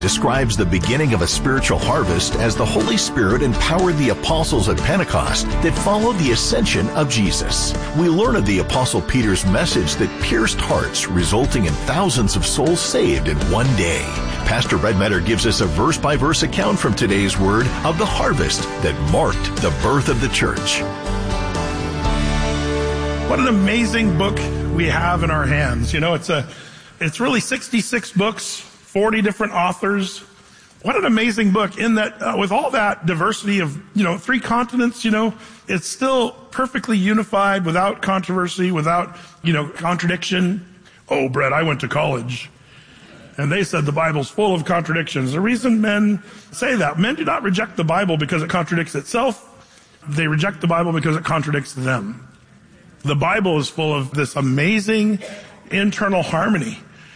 describes the beginning of a spiritual harvest as the Holy Spirit empowered the apostles at Pentecost that followed the ascension of Jesus. We learn of the Apostle Peter's message that pierced hearts, resulting in thousands of souls saved in one day. Pastor Brett Metter gives us a verse-by-verse account from today's Word of the harvest that marked the birth of the church. What an amazing book we have in our hands. You know, it's really 66 books, 40 different authors. What an amazing book in that with all that diversity of, 3 continents, it's still perfectly unified without controversy, without, contradiction. Oh, Brett, I went to college and they said the Bible's full of contradictions. The reason men say that, men do not reject the Bible because it contradicts itself. They reject the Bible because it contradicts them. The Bible is full of this amazing internal harmony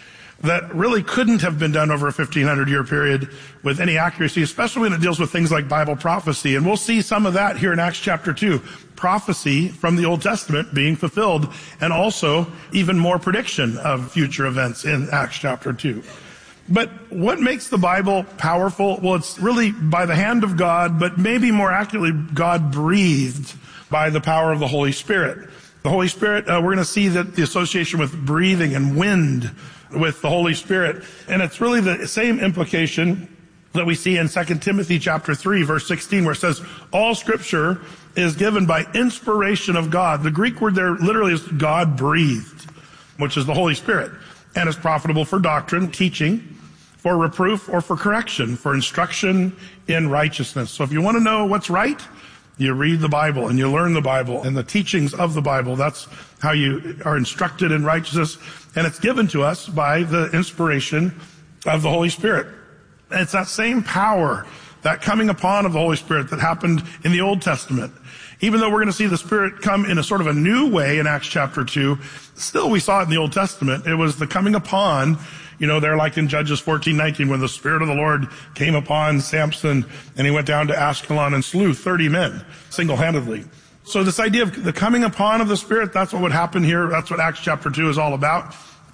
that really couldn't have been done over a 1,500-year period with any accuracy, especially when it deals with things like Bible prophecy. And we'll see some of that here in Acts chapter 2. Prophecy from the Old Testament being fulfilled, and also even more prediction of future events in Acts chapter 2. But what makes the Bible powerful? Well, it's really by the hand of God, but maybe more accurately, God breathed by the power of the Holy Spirit. The Holy Spirit, we're going to see that the association with breathing and wind with the Holy Spirit. And it's really the same implication that we see in 2 Timothy chapter 3, verse 16, where it says, all scripture is given by inspiration of God. The Greek word there literally is God breathed, which is the Holy Spirit, and is profitable for doctrine, teaching, for reproof, or for correction, for instruction in righteousness. So if you want to know what's right, you read the Bible and you learn the Bible and the teachings of the Bible. That's how you are instructed in righteousness. And it's given to us by the inspiration of the Holy Spirit. And it's that same power, that coming upon of the Holy Spirit that happened in the Old Testament. Even though we're going to see the Spirit come in a sort of a new way in Acts chapter 2, still we saw it in the Old Testament. It was the coming upon, they're like in Judges 14:19, when the Spirit of the Lord came upon Samson and he went down to Ashkelon and slew 30 men single-handedly. So this idea of the coming upon of the Spirit, that's what would happen here. That's what Acts chapter 2 is all about.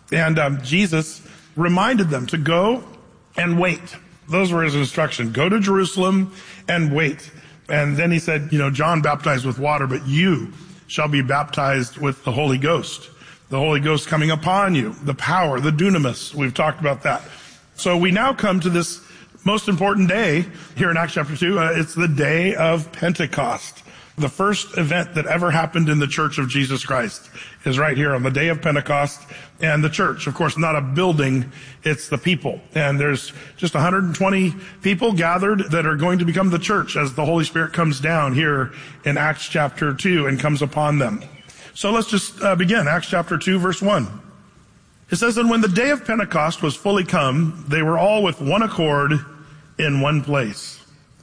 And Jesus reminded them to go and wait. Those were his instructions. Go to Jerusalem and wait. And then he said, John baptized with water, but you shall be baptized with the Holy Ghost. The Holy Ghost coming upon you, the power, the dunamis. We've talked about that. So we now come to this most important day here in Acts chapter 2. It's the day of Pentecost. The first event that ever happened in the Church of Jesus Christ is right here on the day of Pentecost. And the church, of course, not a building, it's the people. And there's just 120 people gathered that are going to become the church as the Holy Spirit comes down here in Acts chapter 2 and comes upon them. So let's just begin. Acts chapter 2, verse 1. It says, and when the day of Pentecost was fully come, they were all with one accord in one place.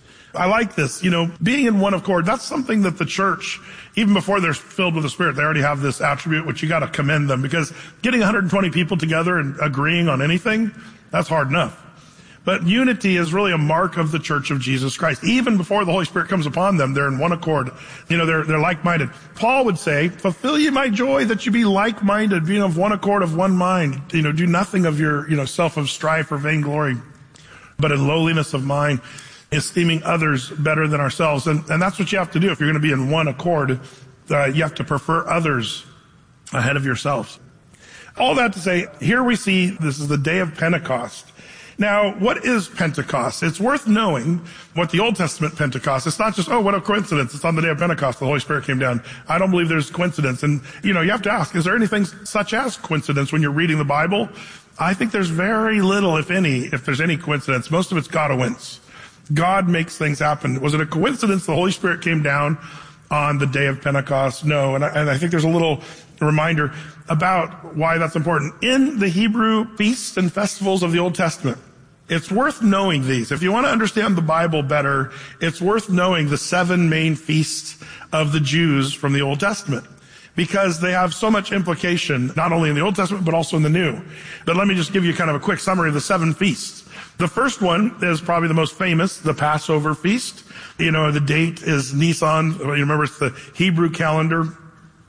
I like this, being in one accord. That's something that the church, even before they're filled with the Spirit, they already have this attribute, which you got to commend them, because getting 120 people together and agreeing on anything, that's hard enough. But unity is really a mark of the Church of Jesus Christ. Even before the Holy Spirit comes upon them, they're in one accord. They're like-minded. Paul would say, fulfill ye my joy that you be like-minded, being of one accord, of one mind. Do nothing of your, self of strife or vainglory, but in lowliness of mind, esteeming others better than ourselves. And that's what you have to do if you're going to be in one accord. You have to prefer others ahead of yourselves. All that to say, here we see this is the day of Pentecost. Now, what is Pentecost? It's worth knowing what the Old Testament Pentecost, it's not just, what a coincidence. It's on the day of Pentecost. The Holy Spirit came down. I don't believe there's coincidence. And, you have to ask, is there anything such as coincidence when you're reading the Bible? I think there's very little, if any, if there's any coincidence. Most of it's Godowince. God makes things happen. Was it a coincidence the Holy Spirit came down on the day of Pentecost? No. And I think there's a little reminder about why that's important. In the Hebrew feasts and festivals of the Old Testament, it's worth knowing these. If you want to understand the Bible better, it's worth knowing the 7 main feasts of the Jews from the Old Testament, because they have so much implication, not only in the Old Testament, but also in the New. But let me just give you kind of a quick summary of the 7 feasts. The first one is probably the most famous, the Passover feast. The date is Nisan. You remember, it's the Hebrew calendar.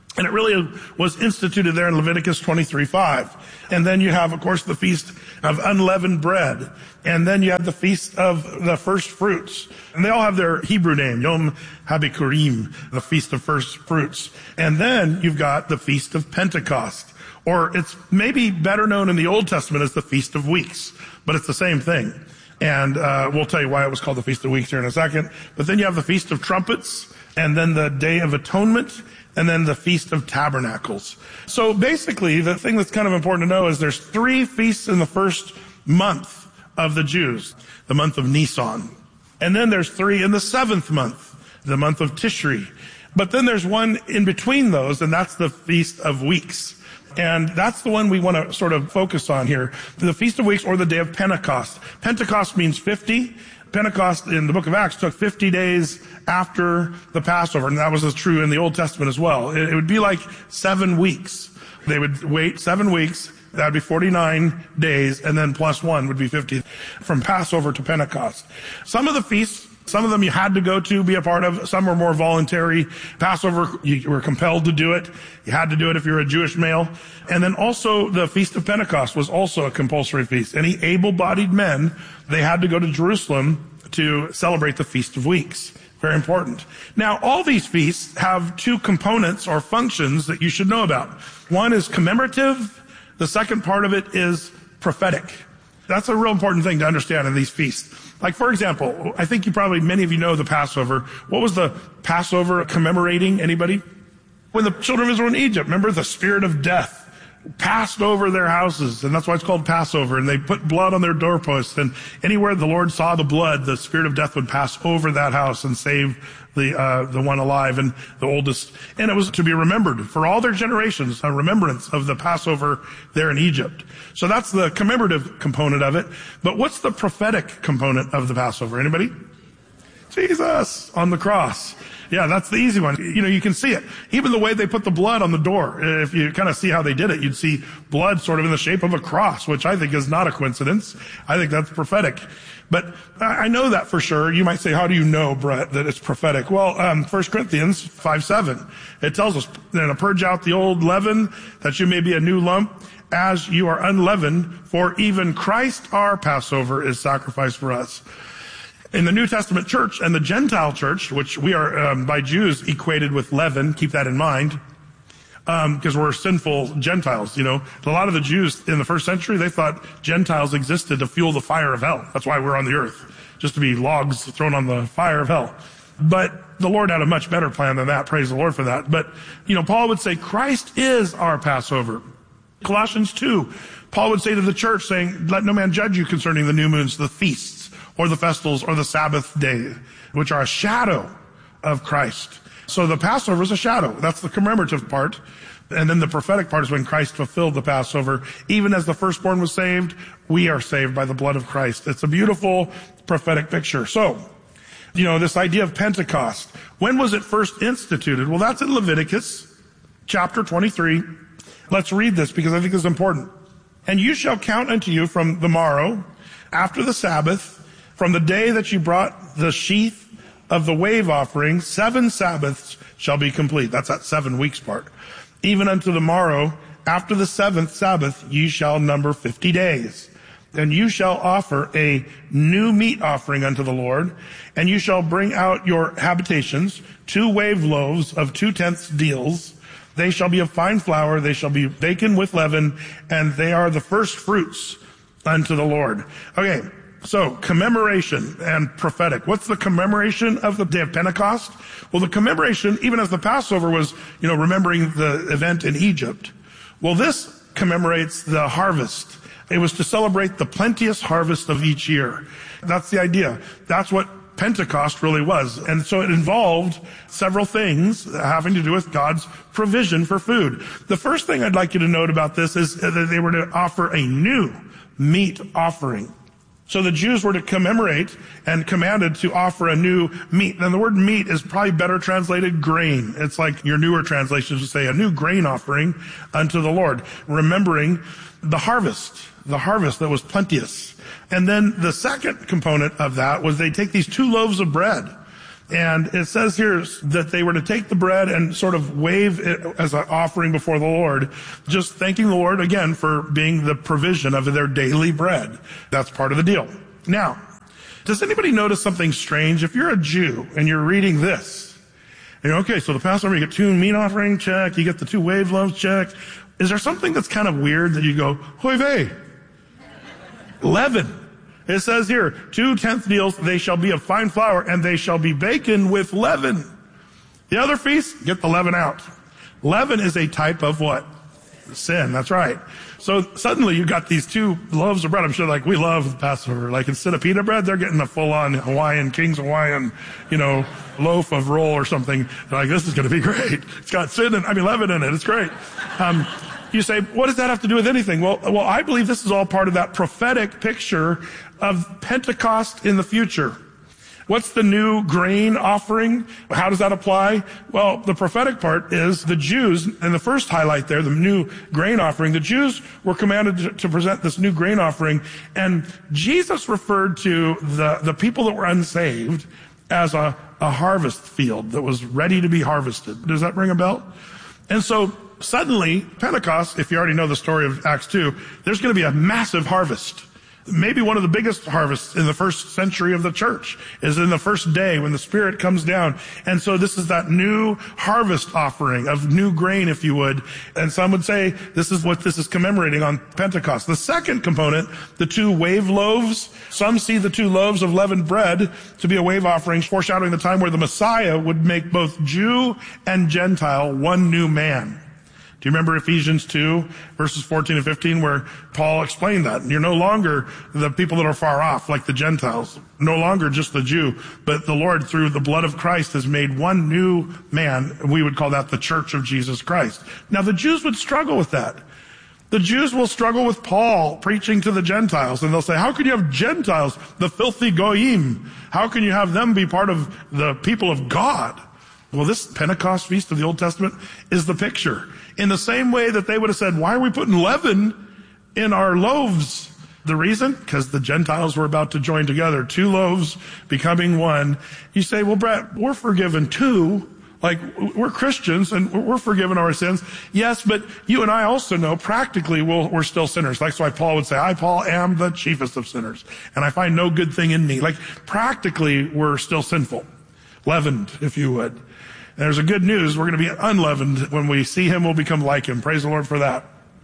And it really was instituted there in Leviticus 23:5. And then you have, of course, the Feast of Unleavened Bread. And then you have the Feast of the First Fruits. And they all have their Hebrew name, Yom HaBikurim, the Feast of First Fruits. And then you've got the Feast of Pentecost. Or it's maybe better known in the Old Testament as the Feast of Weeks. But it's the same thing. And we'll tell you why it was called the Feast of Weeks here in a second. But then you have the Feast of Trumpets, and then the Day of Atonement, and then the Feast of Tabernacles. So basically, the thing that's kind of important to know is there's 3 feasts in the first month of the Jews, the month of Nisan. And then there's 3 in the 7th month, the month of Tishri. But then there's one in between those, and that's the Feast of Weeks. And that's the one we want to sort of focus on here. The Feast of Weeks, or the Day of Pentecost. Pentecost means 50. Pentecost in the book of Acts took 50 days after the Passover, and that was true in the Old Testament as well. It would be like 7 weeks. They would wait 7 weeks. That would be 49 days, and then plus 1 would be 50 from Passover to Pentecost. Some of the feasts, some of them you had to go to, be a part of. Some were more voluntary. Passover, you were compelled to do it. You had to do it if you were a Jewish male. And then also the Feast of Pentecost was also a compulsory feast. Any able-bodied men, they had to go to Jerusalem to celebrate the Feast of Weeks. Very important. Now, all these feasts have 2 components or functions that you should know about. One is commemorative. The second part of it is prophetic. That's a real important thing to understand in these feasts. Like, for example, I think many of you know the Passover. What was the Passover commemorating? Anybody? When the children of Israel were in Egypt, remember, the spirit of death passed over their houses, and that's why it's called Passover. And they put blood on their doorposts, and anywhere the Lord saw the blood, the spirit of death would pass over that house and save the one alive and the oldest. And it was to be remembered for all their generations, a remembrance of the Passover there in Egypt. So that's the commemorative component of it. But what's the prophetic component of the Passover? Anybody? Jesus on the cross. Yeah, that's the easy one. You can see it. Even the way they put the blood on the door, if you kind of see how they did it, you'd see blood sort of in the shape of a cross, which I think is not a coincidence. I think that's prophetic. But I know that for sure. You might say, how do you know, Brett, that it's prophetic? Well, 1 Corinthians 5:7, it tells us, purge out the old leaven, that you may be a new lump, as you are unleavened, for even Christ our Passover is sacrificed for us. In the New Testament church and the Gentile church, which we are by Jews equated with leaven, keep that in mind, because we're sinful Gentiles. A lot of the Jews in the first century, they thought Gentiles existed to fuel the fire of hell. That's why we're on the earth, just to be logs thrown on the fire of hell. But the Lord had a much better plan than that. Praise the Lord for that. But, Paul would say Christ is our Passover. Colossians 2, Paul would say to the church, saying, let no man judge you concerning the new moons, the feasts, or the festivals, or the Sabbath day, which are a shadow of Christ. So the Passover is a shadow. That's the commemorative part. And then the prophetic part is when Christ fulfilled the Passover. Even as the firstborn was saved, we are saved by the blood of Christ. It's a beautiful prophetic picture. So, this idea of Pentecost. When was it first instituted? Well, that's in Leviticus chapter 23. Let's read this because I think it's important. And you shall count unto you from the morrow, after the Sabbath, from the day that you brought the sheaf of the wave offering, 7 Sabbaths shall be complete. That's that 7 weeks part. Even unto the morrow, after the 7th Sabbath, ye shall number 50 days. And you shall offer a new meat offering unto the Lord, and you shall bring out your habitations 2 wave loaves of 2/10 deals. They shall be of fine flour, they shall be baken with leaven, and they are the first fruits unto the Lord. Okay. So, commemoration and prophetic. What's the commemoration of the day of Pentecost? Well, the commemoration, even as the Passover was, remembering the event in Egypt. Well, this commemorates the harvest. It was to celebrate the plenteous harvest of each year. That's the idea. That's what Pentecost really was. And so it involved several things having to do with God's provision for food. The first thing I'd like you to note about this is that they were to offer a new meat offering. So the Jews were to commemorate and commanded to offer a new meat. And the word meat is probably better translated grain. It's like your newer translations would say a new grain offering unto the Lord, remembering the harvest that was plenteous. And then the second component of that was they take these 2 loaves of bread And it says here that they were to take the bread and sort of wave it as an offering before the Lord, just thanking the Lord again for being the provision of their daily bread. That's part of the deal. Now, does anybody notice something strange? If you're a Jew and you're reading this, and you're, okay, so the Passover, you get 2 meat offering, check. You get the 2 wave loaves, check. Is there something that's kind of weird that you go, hoy vey? Leaven. It says here, 2 tenth deals, they shall be of fine flour, and they shall be baken with leaven. The other feast, get the leaven out. Leaven is a type of what? Sin, that's right. So suddenly you got these 2 loaves of bread. I'm sure like we love Passover. Like instead of pita bread, they're getting a full-on Hawaiian, King's Hawaiian, loaf of roll or something. They're like, this is going to be great. It's got leaven in it. It's great. You say, what does that have to do with anything? Well, I believe this is all part of that prophetic picture of Pentecost in the future. What's the new grain offering? How does that apply? Well, the prophetic part is the Jews, and the first highlight there, the new grain offering, the Jews were commanded to present this new grain offering, and Jesus referred to the people that were unsaved as a harvest field that was ready to be harvested. Does that ring a bell? And so suddenly, Pentecost, if you already know the story of Acts 2, there's going to be a massive harvest. Maybe one of the biggest harvests in the first century of the church is in the first day when the Spirit comes down. And so this is that new harvest offering of new grain, if you would. And some would say this is what this is commemorating on Pentecost. The second component, the 2 wave loaves, some see the 2 loaves of leavened bread to be a wave offering, foreshadowing the time where the Messiah would make both Jew and Gentile one new man. Do you remember Ephesians 2, verses 14 and 15, where Paul explained that? You're no longer the people that are far off, like the Gentiles. No longer just the Jew, but the Lord, through the blood of Christ, has made one new man. We would call that the church of Jesus Christ. Now, the Jews would struggle with that. The Jews will struggle with Paul preaching to the Gentiles, and they'll say, how can you have Gentiles, the filthy goyim? How can you have them be part of the people of God? Well, this Pentecost feast of the Old Testament is the picture. In the same way that they would have said, why are we putting leaven in our loaves? The reason? Because the Gentiles were about to join together. 2 loaves becoming one. You say, well, Brett, we're forgiven too. Like, we're Christians and we're forgiven our sins. Yes, but you and I also know practically we're still sinners. That's why Paul would say, I, Paul, am the chiefest of sinners. And I find no good thing in me. Like, practically we're still sinful. Leavened, if you would. There's a good news. We're going to be unleavened. When we see him, we'll become like him. Praise the Lord for that.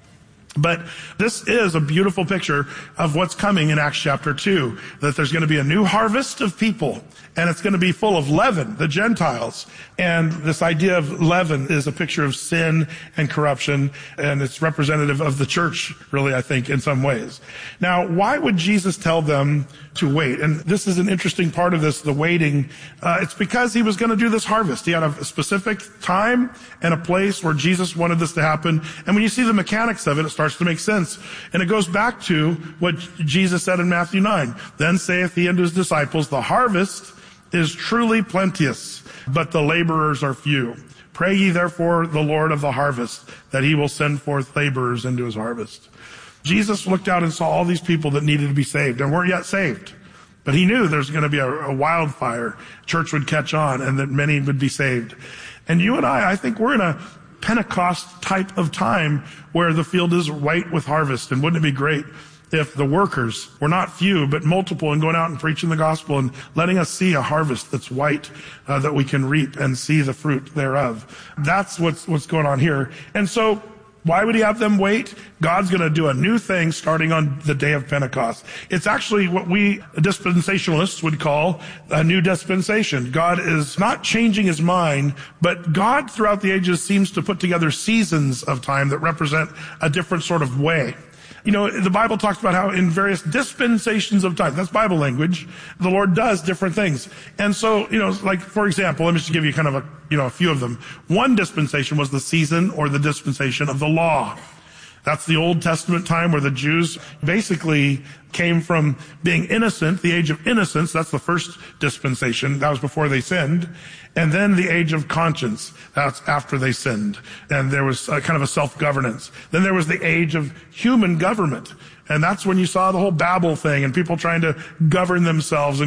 But this is a beautiful picture of what's coming in Acts chapter 2, that there's going to be a new harvest of people, and it's going to be full of leaven, the Gentiles. And this idea of leaven is a picture of sin and corruption, and it's representative of the church, really, I think, in some ways. Now, why would Jesus tell them to wait? And this is an interesting part of this, the waiting. It's because he was going to do this harvest. He had a specific time and a place where Jesus wanted this to happen. And when you see the mechanics of it, it starts to make sense. And it goes back to what Jesus said in Matthew 9. Then saith he unto his disciples, the harvest is truly plenteous, but the laborers are few. Pray ye therefore the Lord of the harvest, that he will send forth laborers into his harvest. Jesus looked out and saw all these people that needed to be saved and weren't yet saved. But he knew there's going to be a wildfire. Church would catch on and that many would be saved. And you and I think we're in a Pentecost type of time where the field is white with harvest. And wouldn't it be great if the workers were not few, but multiple, and going out and preaching the gospel and letting us see a harvest that's white, that we can reap and see the fruit thereof. That's what's going on here. And so, why would he have them wait? God's going to do a new thing starting on the day of Pentecost. It's actually what we dispensationalists would call a new dispensation. God is not changing his mind, but God throughout the ages seems to put together seasons of time that represent a different sort of way. You know, the Bible talks about how in various dispensations of time, that's Bible language, the Lord does different things. And so, you know, like, for example, let me just give you kind of a few of them. One dispensation was the season or the dispensation of the law. That's the Old Testament time where the Jews basically came from being innocent, the age of innocence. That's the first dispensation. That was before they sinned. And then the age of conscience. That's after they sinned. And there was kind of a self-governance. Then there was the age of human government. And that's when you saw the whole Babel thing and people trying to govern themselves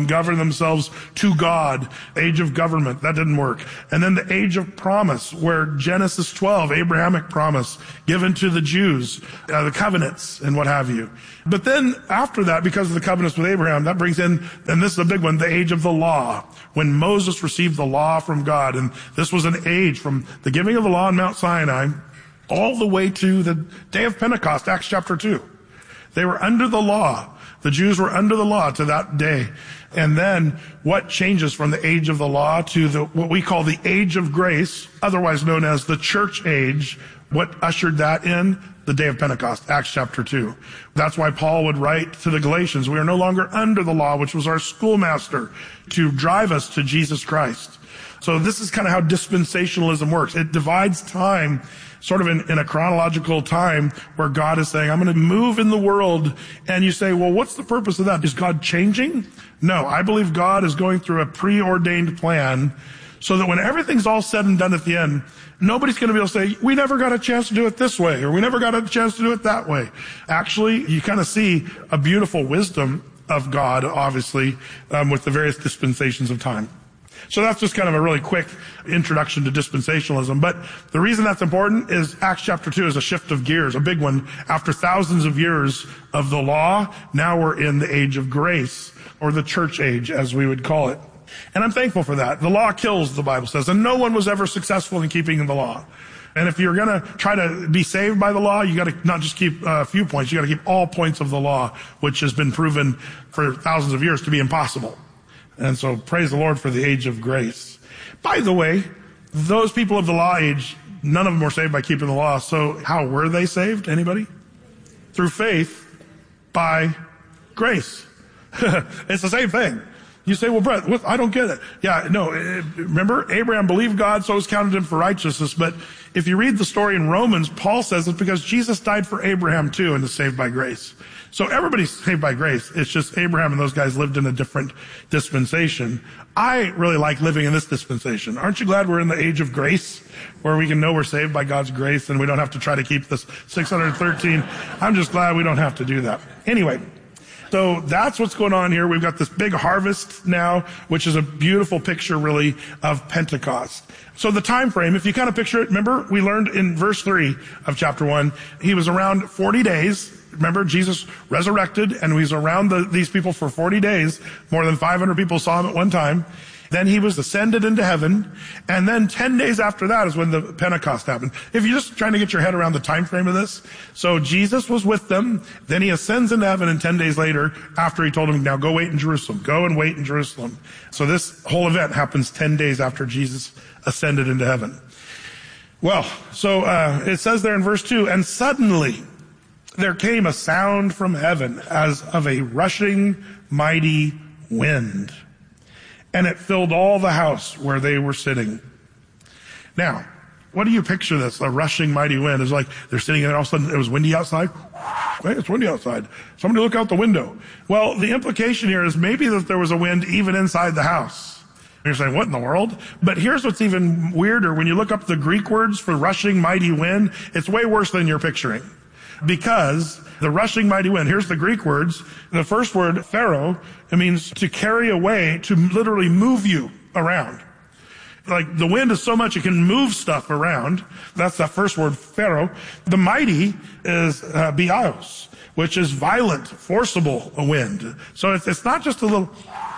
to God. Age of government. That didn't work. And then the age of promise, where Genesis 12, Abrahamic promise, given to the Jews, the covenants and what have you. But then after that, because of the covenants with Abraham, that brings in, and this is a big one, the age of the law, when Moses received the law from God. And this was an age from the giving of the law on Mount Sinai all the way to the day of Pentecost, Acts chapter 2. They were under the law. The Jews were under the law to that day. And then what changes from the age of the law to what we call the age of grace, otherwise known as the church age? What ushered that in? The day of Pentecost, Acts chapter 2. That's why Paul would write to the Galatians, we are no longer under the law, which was our schoolmaster, to drive us to Jesus Christ. So this is kind of how dispensationalism works. It divides time sort of in a chronological time where God is saying, I'm going to move in the world. And you say, well, what's the purpose of that? Is God changing? No, I believe God is going through a preordained plan so that when everything's all said and done at the end, nobody's going to be able to say, we never got a chance to do it this way, or we never got a chance to do it that way. Actually, you kind of see a beautiful wisdom of God, obviously, with the various dispensations of time. So that's just kind of a really quick introduction to dispensationalism. But the reason that's important is Acts chapter 2 is a shift of gears, a big one. After thousands of years of the law, now we're in the age of grace, or the church age, as we would call it. And I'm thankful for that. The law kills, the Bible says, and no one was ever successful in keeping the law. And if you're going to try to be saved by the law, you got to not just keep a few points, you got to keep all points of the law, which has been proven for thousands of years to be impossible. And so praise the Lord for the age of grace. By the way, those people of the law age, none of them were saved by keeping the law. So how were they saved? Anybody? Through faith by grace. It's the same thing. You say, well, Brett, I don't get it. Yeah, no, remember, Abraham believed God, so it was counted him for righteousness. But if you read the story in Romans, Paul says it's because Jesus died for Abraham too and is saved by grace. So everybody's saved by grace. It's just Abraham and those guys lived in a different dispensation. I really like living in this dispensation. Aren't you glad we're in the age of grace, where we can know we're saved by God's grace and we don't have to try to keep this 613? I'm just glad we don't have to do that. Anyway, so that's what's going on here. We've got this big harvest now, which is a beautiful picture, really, of Pentecost. So the time frame, if you kind of picture it, remember, we learned in verse 3 of chapter 1, he was around 40 days. Remember, Jesus resurrected, and he was around these people for 40 days. More than 500 people saw him at one time. Then he was ascended into heaven, and then 10 days after that is when the Pentecost happened. If you're just trying to get your head around the time frame of this, so Jesus was with them, then he ascends into heaven, and 10 days later, after he told them, now go wait in Jerusalem, go and wait in Jerusalem. So this whole event happens 10 days after Jesus ascended into heaven. Well, so it says there in verse 2, and suddenly there came a sound from heaven as of a rushing mighty wind, and it filled all the house where they were sitting. Now, what do you picture this? A rushing mighty wind is like they're sitting there, all of a sudden it was windy outside. Hey, it's windy outside. Somebody look out the window. Well, the implication here is maybe that there was a wind even inside the house. You're saying, what in the world? But here's what's even weirder. When you look up the Greek words for rushing mighty wind, it's way worse than you're picturing. Because the rushing mighty wind, here's the Greek words. The first word, pharaoh, it means to carry away, to literally move you around. Like the wind is so much it can move stuff around. That's that first word, pharaoh. The mighty is bios, which is violent, forcible wind. So it's not just a little...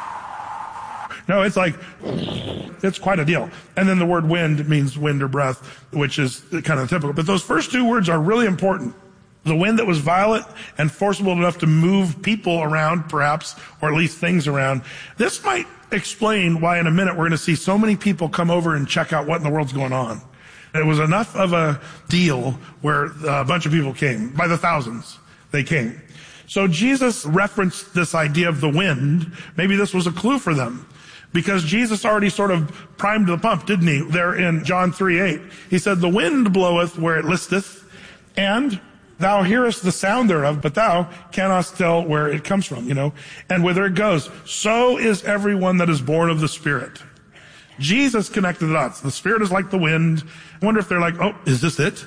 No, it's like, it's quite a deal. And then the word wind means wind or breath, which is kind of typical. But those first two words are really important. The wind that was violent and forcible enough to move people around, perhaps, or at least things around. This might explain why in a minute we're going to see so many people come over and check out what in the world's going on. It was enough of a deal where a bunch of people came. By the thousands, they came. So Jesus referenced this idea of the wind. Maybe this was a clue for them. Because Jesus already sort of primed the pump, didn't he? There in John 3:8. He said, the wind bloweth where it listeth, and Thou hearest the sound thereof, but thou cannot tell where it comes from, and whither it goes. So is everyone that is born of the Spirit. Jesus connected the dots. The Spirit is like the wind. I wonder if they're like, oh, is this it?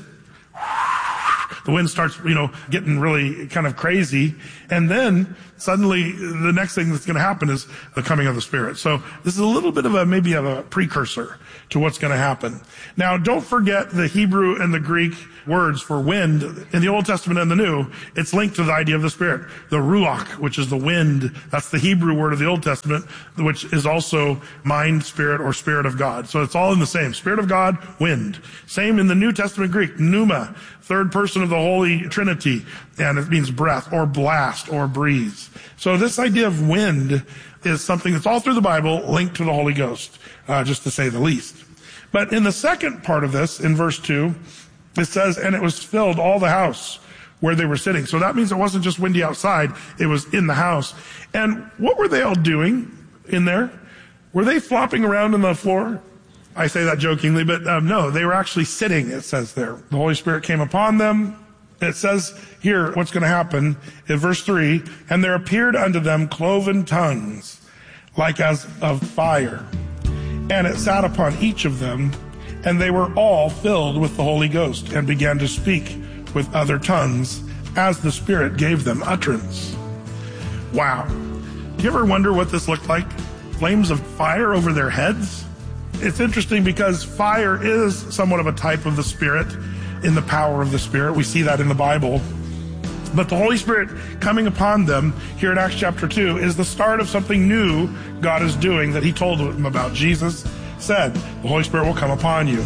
The wind starts, getting really kind of crazy. And then suddenly the next thing that's going to happen is the coming of the Spirit. So this is a little bit of maybe a precursor to what's going to happen. Now, don't forget the Hebrew and the Greek words for wind in the Old Testament and the New. It's linked to the idea of the Spirit. The ruach, which is the wind, that's the Hebrew word of the Old Testament, which is also mind, spirit, or Spirit of God. So it's all in the same. Spirit of God, wind. Same in the New Testament Greek, pneuma, third person of the Holy Trinity, and it means breath or blast or breeze. So this idea of wind is something that's all through the Bible linked to the Holy Ghost, just to say the least. But in the second part of this, in verse 2, it says, and it was filled all the house where they were sitting. So that means it wasn't just windy outside, it was in the house. And what were they all doing in there? Were they flopping around on the floor? I say that jokingly, but no, they were actually sitting, it says there. The Holy Spirit came upon them. It says here what's going to happen in verse 3, and there appeared unto them cloven tongues, like as of fire. And it sat upon each of them, and they were all filled with the Holy Ghost, and began to speak with other tongues, as the Spirit gave them utterance. Wow. Do you ever wonder what this looked like? Flames of fire over their heads? It's interesting because fire is somewhat of a type of the Spirit, in the power of the Spirit. We see that in the Bible. But the Holy Spirit coming upon them here in Acts chapter 2 is the start of something new God is doing that he told them about. Jesus said, the Holy Spirit will come upon you.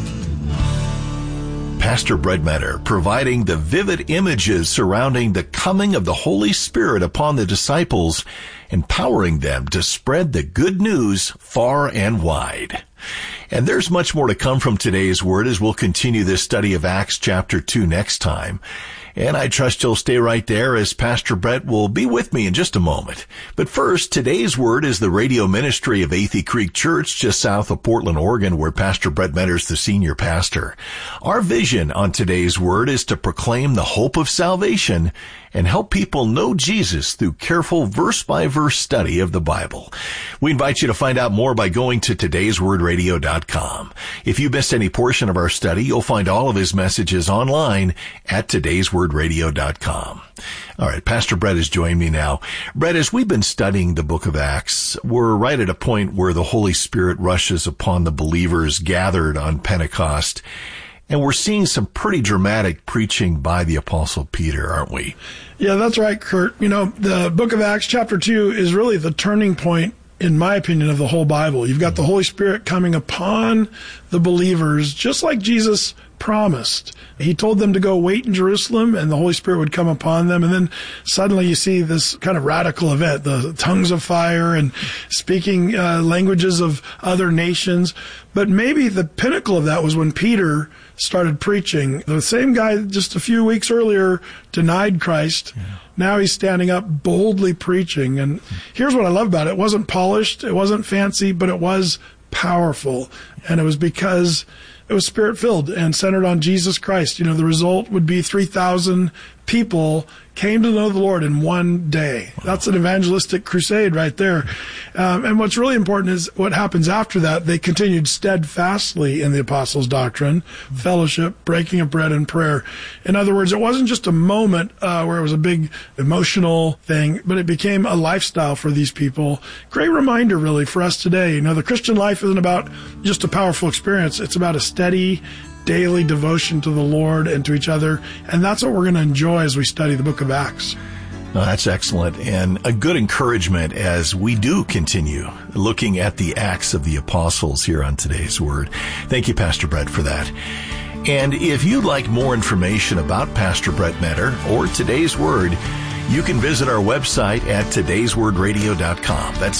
Pastor Brett Metter providing the vivid images surrounding the coming of the Holy Spirit upon the disciples, empowering them to spread the good news far and wide. And there's much more to come from today's Word as we'll continue this study of Acts chapter 2 next time. And I trust you'll stay right there as Pastor Brett will be with me in just a moment. But first, today's Word is the radio ministry of Athey Creek Church just south of Portland, Oregon, where Pastor Brett Metter is the senior pastor. Our vision on today's Word is to proclaim the hope of salvation and help people know Jesus through careful verse-by-verse study of the Bible. We invite you to find out more by going to todayswordradio.com. If you missed any portion of our study, you'll find all of his messages online at todayswordradio.com. All right, Pastor Brett has joined me now. Brett, as we've been studying the book of Acts, we're right at a point where the Holy Spirit rushes upon the believers gathered on Pentecost. And we're seeing some pretty dramatic preaching by the Apostle Peter, aren't we? Yeah, that's right, Kurt. The book of Acts chapter 2 is really the turning point, in my opinion, of the whole Bible. You've got the Holy Spirit coming upon the believers, just like Jesus promised. He told them to go wait in Jerusalem, and the Holy Spirit would come upon them. And then suddenly you see this kind of radical event, the tongues of fire and speaking languages of other nations. But maybe the pinnacle of that was when Peter started preaching. The same guy just a few weeks earlier denied Christ. Yeah. Now he's standing up boldly preaching. And here's what I love about it. It wasn't polished, it wasn't fancy, but it was powerful. And it was because it was Spirit-filled and centered on Jesus Christ. The result would be 3,000 people came to know the Lord in one day. Wow. That's an evangelistic crusade right there. And what's really important is what happens after that. They continued steadfastly in the apostles' doctrine, fellowship, breaking of bread, and prayer. In other words, it wasn't just a moment where it was a big emotional thing, but it became a lifestyle for these people. Great reminder, really, for us today. The Christian life isn't about just a powerful experience. It's about a steady, daily devotion to the Lord and to each other. And that's what we're going to enjoy as we study the book of Acts. No, that's excellent and a good encouragement as we do continue looking at the Acts of the Apostles here on today's Word. Thank you, Pastor Brett, for that. And if you'd like more information about Pastor Brett Metter or today's Word, you can visit our website at todayswordradio.com. That's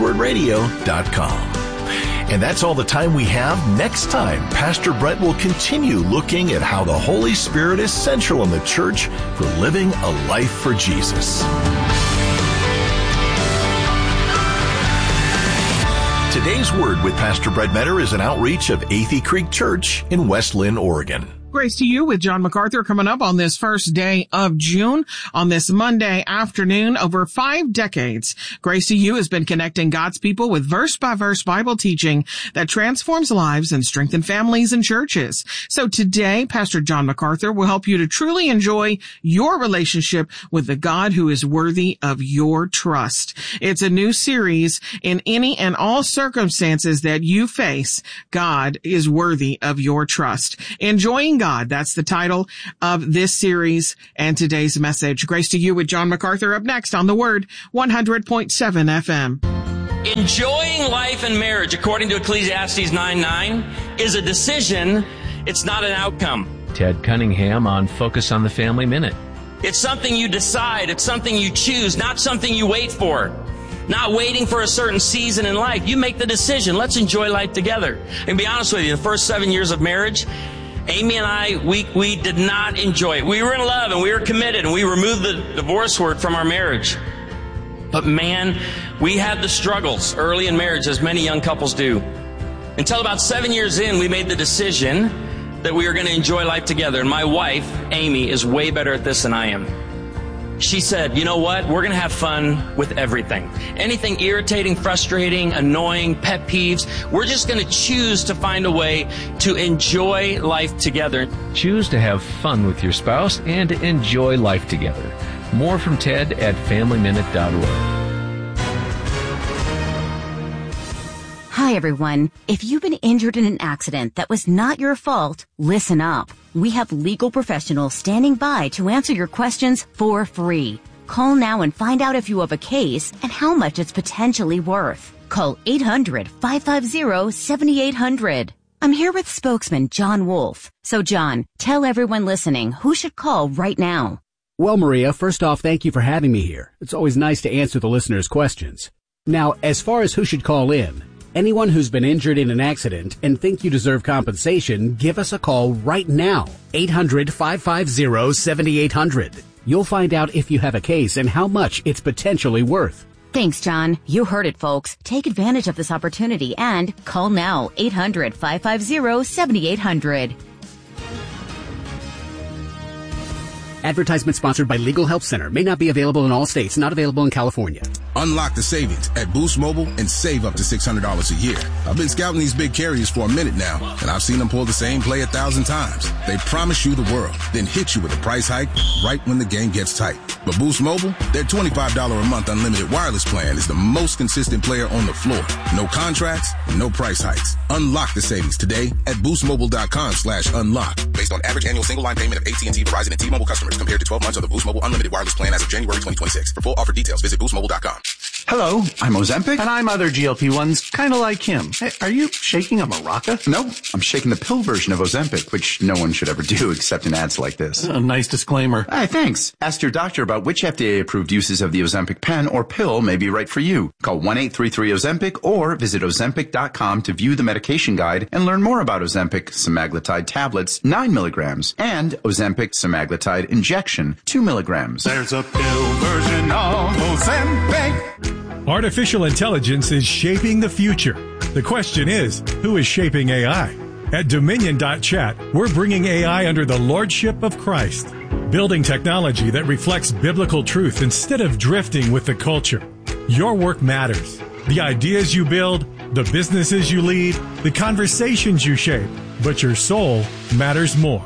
todayswordradio.com. And that's all the time we have. Next time, Pastor Brett will continue looking at how the Holy Spirit is central in the church for living a life for Jesus. Today's Word with Pastor Brett Metter is an outreach of Athey Creek Church in West Lynn, Oregon. Grace to you with John MacArthur coming up on this first day of June. On this Monday afternoon, over 5 decades, Grace to you has been connecting God's people with verse-by-verse Bible teaching that transforms lives and strengthens families and churches. So today, Pastor John MacArthur will help you to truly enjoy your relationship with the God who is worthy of your trust. It's a new series. In any and all circumstances that you face, God is worthy of your trust. Enjoying God, that's the title of this series and today's message. Grace to you with John MacArthur up next on The Word, 100.7 FM. Enjoying life and marriage, according to Ecclesiastes 9:9, is a decision. It's not an outcome. Ted Cunningham on Focus on the Family Minute. It's something you decide. It's something you choose, not something you wait for. Not waiting for a certain season in life. You make the decision. Let's enjoy life together. And be honest with you, the first 7 years of marriage, Amy and I, we did not enjoy it. We were in love and we were committed and we removed the divorce word from our marriage. But man, we had the struggles early in marriage, as many young couples do. Until about 7 years in, we made the decision that we were going to enjoy life together. And my wife, Amy, is way better at this than I am. She said, you know what? We're going to have fun with everything. Anything irritating, frustrating, annoying, pet peeves, we're just going to choose to find a way to enjoy life together. Choose to have fun with your spouse and enjoy life together. More from Ted at FamilyMinute.org. Hi, everyone. If you've been injured in an accident that was not your fault, listen up. We have legal professionals standing by to answer your questions for free. Call now and find out if you have a case and how much it's potentially worth. Call 800-550-7800. I'm here with spokesman John Wolf. So, John, tell everyone listening who should call right now. Well, Maria, first off, thank you for having me here. It's always nice to answer the listeners' questions. Now, as far as who should call in, anyone who's been injured in an accident and think you deserve compensation, give us a call right now. 800-550-7800. You'll find out if you have a case and how much it's potentially worth. Thanks, John. You heard it, folks. Take advantage of this opportunity and call now. 800-550-7800. Advertisement sponsored by Legal Help Center. May not be available in all states. Not available in California. Unlock the savings at Boost Mobile and save up to $600 a year. I've been scouting these big carriers for a minute now, and I've seen them pull the same play 1,000 times. They promise you the world, then hit you with a price hike right when the game gets tight. But Boost Mobile, their $25 a month unlimited wireless plan is the most consistent player on the floor. No contracts, no price hikes. Unlock the savings today at boostmobile.com/unlock. Based on average annual single line payment of AT&T, Verizon, and T-Mobile customers compared to 12 months of the Boost Mobile unlimited wireless plan as of January 2026. For full offer details, visit boostmobile.com. Hello, I'm Ozempic, and I'm other GLP-1s, kind of like him. Hey, are you shaking a maraca? No, I'm shaking the pill version of Ozempic, which no one should ever do except in ads like this. Nice disclaimer. Hey, thanks. Ask your doctor about which FDA-approved uses of the Ozempic pen or pill may be right for you. Call 1-833-OZEMPIC or visit Ozempic.com to view the medication guide and learn more about Ozempic semaglutide tablets, 9 milligrams, and Ozempic semaglutide injection, 2 milligrams. There's a pill version of Ozempic. Artificial intelligence is shaping the future. The question is, who is shaping AI? At Dominion.chat, we're bringing AI under the lordship of Christ, building technology that reflects biblical truth instead of drifting with the culture. Your work matters. The ideas you build, the businesses you lead, the conversations you shape, but your soul matters more.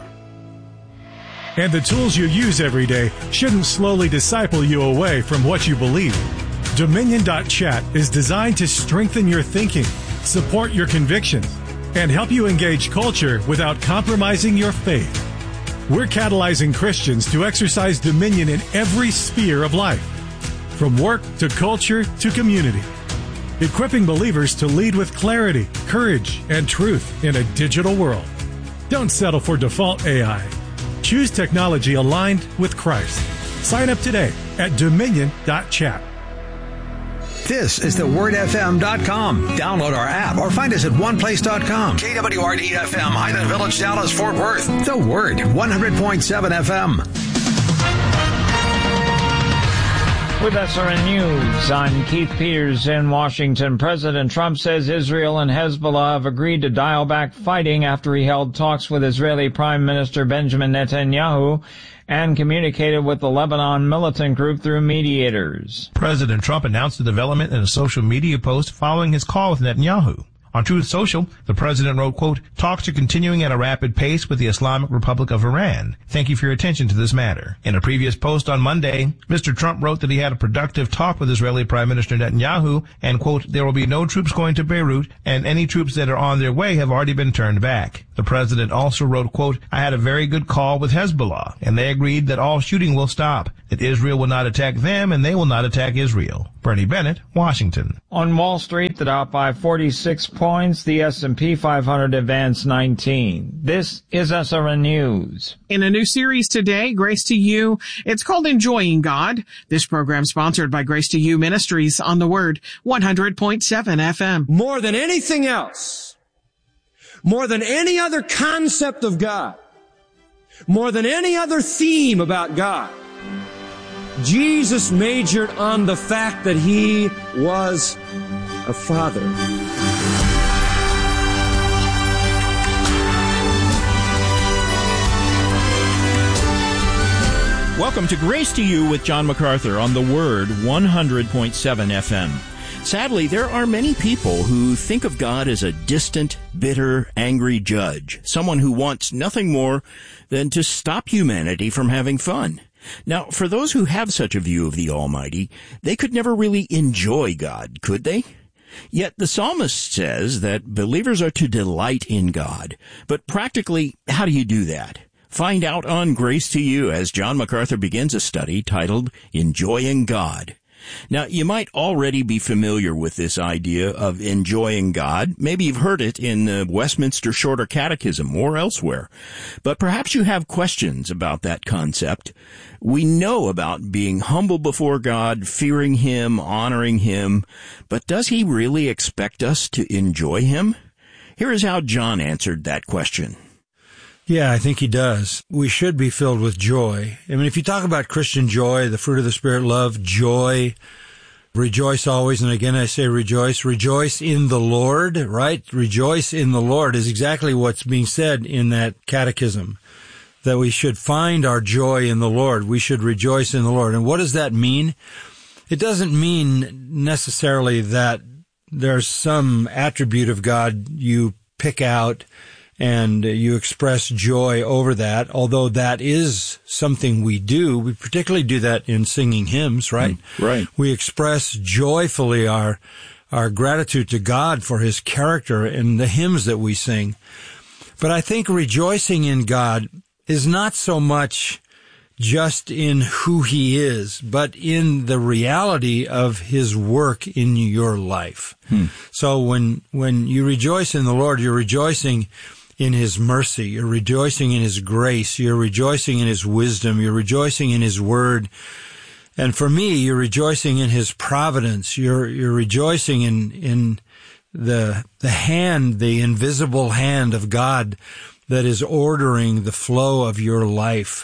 And the tools you use every day shouldn't slowly disciple you away from what you believe. Dominion.chat is designed to strengthen your thinking, support your convictions, and help you engage culture without compromising your faith. We're catalyzing Christians to exercise dominion in every sphere of life, from work to culture to community, equipping believers to lead with clarity, courage, and truth in a digital world. Don't settle for default AI. Choose technology aligned with Christ. Sign up today at Dominion.chat. This is thewordfm.com. Download our app or find us at oneplace.com. KWRD-FM, Highland Village, Dallas, Fort Worth. The Word, 100.7 FM. With SRN News, I'm Keith Peters in Washington. President Trump says Israel and Hezbollah have agreed to dial back fighting after he held talks with Israeli Prime Minister Benjamin Netanyahu and communicated with the Lebanon militant group through mediators. President Trump announced the development in a social media post following his call with Netanyahu. On Truth Social, the president wrote, quote, "Talks are continuing at a rapid pace with the Islamic Republic of Iran. Thank you for your attention to this matter." In a previous post on Monday, Mr. Trump wrote that he had a productive talk with Israeli Prime Minister Netanyahu and, quote, "There will be no troops going to Beirut and any troops that are on their way have already been turned back." The president also wrote, quote, "I had a very good call with Hezbollah and they agreed that all shooting will stop, that Israel will not attack them and they will not attack Israel." Bernie Bennett, Washington. On Wall Street, the Dow by 46 points, the S&P 500 advanced 19. This is SRN News. In a new series today, Grace to You, it's called Enjoying God. This program sponsored by Grace to You Ministries on the Word, 100.7 FM. More than anything else, more than any other concept of God, more than any other theme about God, Jesus majored on the fact that he was a father. Welcome to Grace to You with John MacArthur on the Word, 100.7 FM. Sadly, there are many people who think of God as a distant, bitter, angry judge, someone who wants nothing more than to stop humanity from having fun. Now, for those who have such a view of the Almighty, they could never really enjoy God, could they? Yet the psalmist says that believers are to delight in God. But practically, how do you do that? Find out on Grace to You as John MacArthur begins a study titled Enjoying God. Now, you might already be familiar with this idea of enjoying God. Maybe you've heard it in the Westminster Shorter Catechism or elsewhere. But perhaps you have questions about that concept. We know about being humble before God, fearing Him, honoring Him. But does He really expect us to enjoy Him? Here is how John answered that question. Yeah, I think he does. We should be filled with joy. I mean, if you talk about Christian joy, the fruit of the Spirit, love, joy, rejoice always, and again I say rejoice. Rejoice in the Lord, right? Rejoice in the Lord is exactly what's being said in that catechism, that we should find our joy in the Lord. We should rejoice in the Lord. And what does that mean? It doesn't mean necessarily that there's some attribute of God you pick out and you express joy over that, although that is something we do. We particularly do that in singing hymns, right? Right. We express joyfully our gratitude to God for His character in the hymns that we sing. But I think rejoicing in God is not so much just in who He is, but in the reality of His work in your life. So when you rejoice in the Lord, you're rejoicing in His mercy, you're rejoicing in His grace, you're rejoicing in His wisdom, you're rejoicing in His word. And for me, you're rejoicing in His providence, you're rejoicing in the hand, the invisible hand of God that is ordering the flow of your life.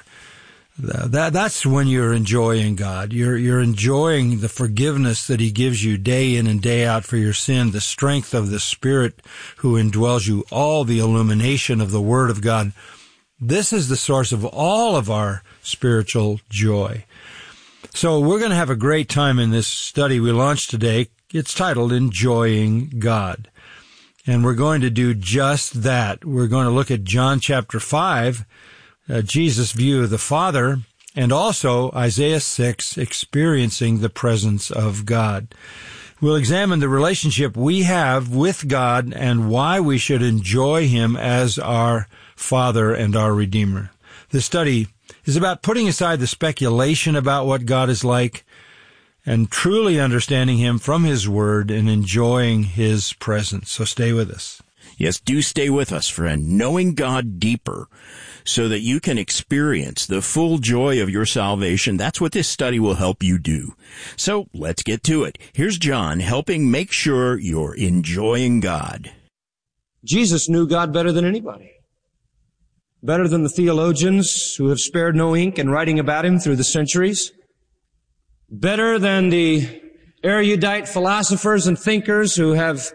That's when you're enjoying God. You're enjoying the forgiveness that He gives you day in and day out for your sin, the strength of the Spirit who indwells you, all the illumination of the Word of God. This is the source of all of our spiritual joy. So we're going to have a great time in this study we launched today. It's titled Enjoying God. And we're going to do just that. We're going to look at John chapter 5, Jesus' view of the Father, and also Isaiah 6, experiencing the presence of God. We'll examine the relationship we have with God and why we should enjoy Him as our Father and our Redeemer. This study is about putting aside the speculation about what God is like and truly understanding Him from His Word and enjoying His presence. So stay with us. Yes, do stay with us, friend, knowing God deeper so that you can experience the full joy of your salvation. That's what this study will help you do. So let's get to it. Here's John helping make sure you're enjoying God. Jesus knew God better than anybody. Better than the theologians who have spared no ink in writing about Him through the centuries. better than the erudite philosophers and thinkers who have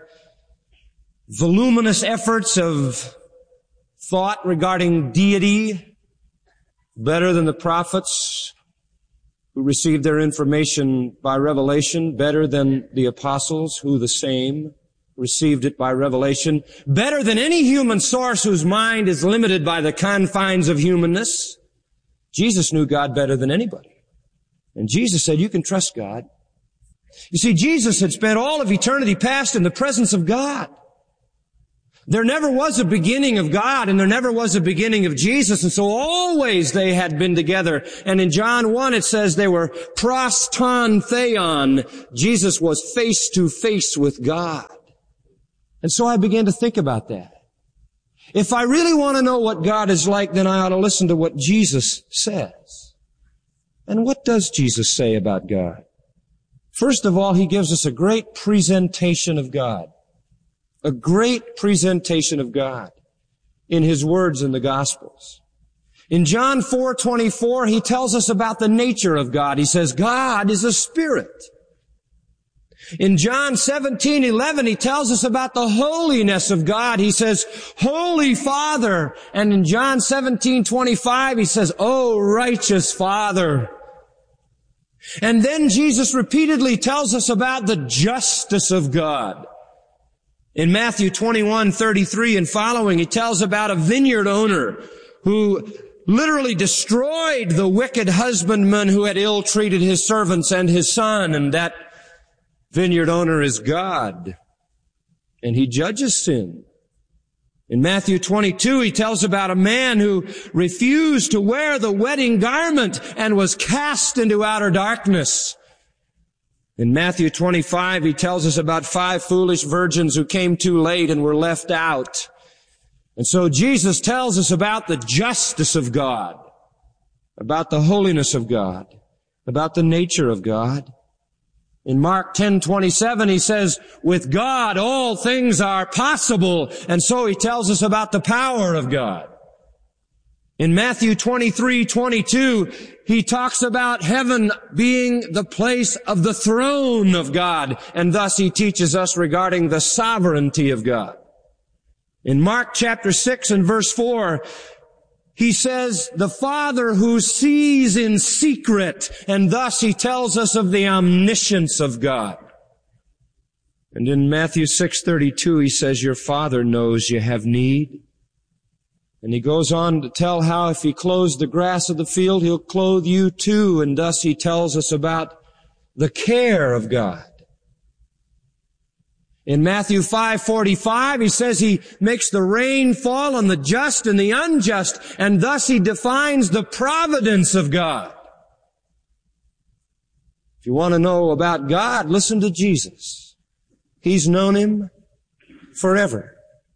voluminous efforts of thought regarding deity, better than the prophets who received their information by revelation, better than the apostles who the same received it by revelation, better than any human source whose mind is limited by the confines of humanness. Jesus knew God better than anybody. And Jesus said, you can trust God. You see, Jesus had spent all of eternity past in the presence of God. There never was a beginning of God, and there never was a beginning of Jesus, and so always they had been together. And in John 1 it says they were pros ton theon. Jesus was face to face with God. And so I began to think about that. If I really want to know what God is like, then I ought to listen to what Jesus says. And what does Jesus say about God? First of all, He gives us a great presentation of God. A great presentation of God in His words in the Gospels. In John 4:24, He tells us about the nature of God. He says, God is a spirit. In John 17:11, He tells us about the holiness of God. He says, Holy Father. And in John 17:25, He says, Oh, righteous Father. And then Jesus repeatedly tells us about the justice of God. In Matthew 21:33 and following, He tells about a vineyard owner who literally destroyed the wicked husbandman who had ill-treated his servants and his son, and that vineyard owner is God, and He judges sin. In Matthew 22, He tells about a man who refused to wear the wedding garment and was cast into outer darkness. In Matthew 25, He tells us about 5 foolish virgins who came too late and were left out. And so Jesus tells us about the justice of God, about the holiness of God, about the nature of God. In Mark 10:27, He says, with God all things are possible. And so He tells us about the power of God. In Matthew 23:22, He talks about heaven being the place of the throne of God, and thus He teaches us regarding the sovereignty of God. In Mark chapter 6 and verse 4, He says, the Father who sees in secret, and thus He tells us of the omniscience of God. And in Matthew 6:32, He says, your Father knows you have need. And He goes on to tell how if He clothes the grass of the field, He'll clothe you too. And thus He tells us about the care of God. In Matthew 5:45, He says He makes the rain fall on the just and the unjust, and thus He defines the providence of God. If you want to know about God, listen to Jesus. He's known Him forever.